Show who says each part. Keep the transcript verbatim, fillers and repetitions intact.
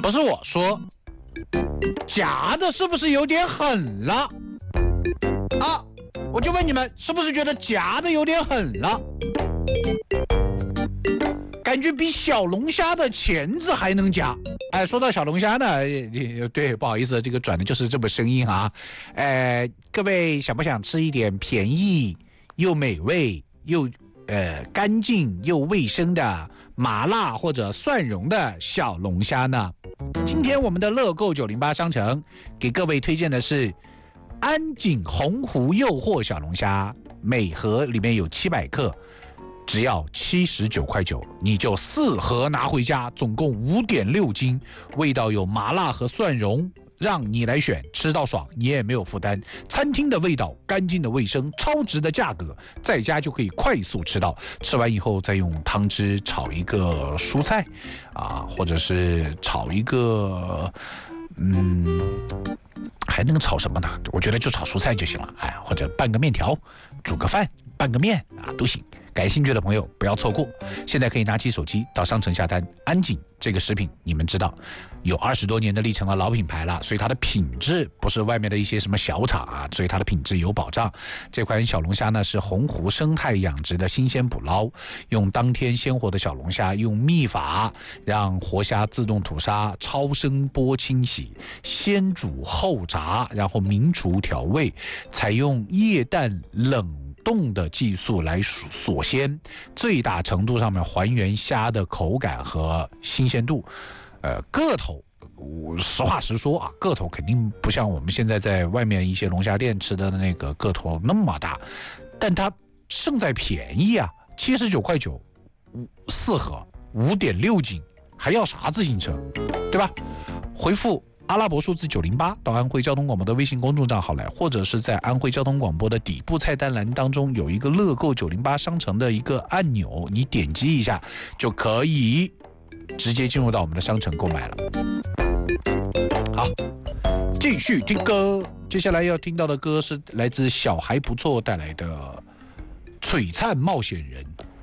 Speaker 1: 不是我说，夹的是不是有点狠了啊？我就问你们，是不是觉得夹的有点狠了？感觉比小龙虾的钳子还能夹。哎，说到小龙虾呢，对，不好意思，这个转的就是这么声音啊。呃，各位想不想吃一点便宜又美味又呃干净又卫生的麻辣或者蒜蓉的小龙虾呢？今天我们的乐购九零八商城给各位推荐的是安井洪湖诱惑小龙虾，每盒里面有七百克，只要七十九块九，你就四盒拿回家，总共五点六斤，味道有麻辣和蒜蓉，让你来选，吃到爽，你也没有负担。餐厅的味道，干净的卫生，超值的价格，在家就可以快速吃到。吃完以后再用汤汁炒一个蔬菜啊，或者是炒一个嗯。还能炒什么呢？我觉得就炒蔬菜就行了，哎，或者拌个面条，煮个饭，拌个面啊，都行。感兴趣的朋友不要错过，现在可以拿起手机到商城下单。安井这个食品你们知道有二十多年的历程的老品牌了，所以它的品质不是外面的一些什么小厂啊，所以它的品质有保障。这款小龙虾呢是洪湖生态养殖的新鲜捕捞，用当天鲜活的小龙虾，用秘法让活虾自动吐沙，超声波清洗，先煮后炸，然后明厨调味，采用液氮冷冻的技术来锁鲜，最大程度上面还原虾的口感和新鲜度。呃，个头，我实话实说啊，个头肯定不像我们现在在外面一些龙虾店吃的那个个头那么大，但它胜在便宜啊，七十九块九，四盒，五点六斤，还要啥自行车，对吧？回复阿拉伯数字九零八到安徽交通广播的微信公众账号来，或者是在安徽交通广播的底部菜单栏当中有一个乐购九零八商城的一个按钮，你点击一下就可以直接进入到我们的商城购买了。好，继续听歌。接下来要听到的歌是来自小还不错带来的《璀璨冒险人》。